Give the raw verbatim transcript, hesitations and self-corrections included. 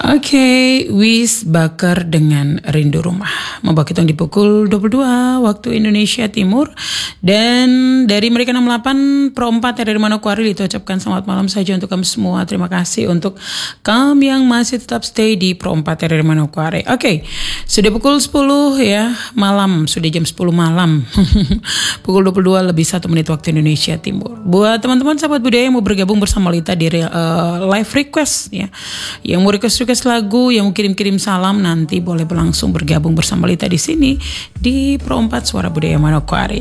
Oke, Wis Bakar dengan Rindu Rumah. Membawa kita di pukul dua puluh dua waktu Indonesia Timur. Dan dari mereka enam puluh delapan Pro empat dari Manokwari diucapkan selamat malam saja untuk kamu semua. Terima kasih untuk kamu yang masih tetap stay di Pro empat dari Manokwari. Oke, sudah pukul sepuluh ya malam, sudah jam sepuluh malam. Pukul dua puluh dua lebih satu menit waktu Indonesia Timur. Buat teman-teman sahabat budaya yang mau bergabung bersama Lita di uh, live request ya, yang mau request request lagu, yang mau kirim-kirim salam, nanti boleh langsung bergabung bersama Lita di sini di Pro empat Suara Budaya Manokwari.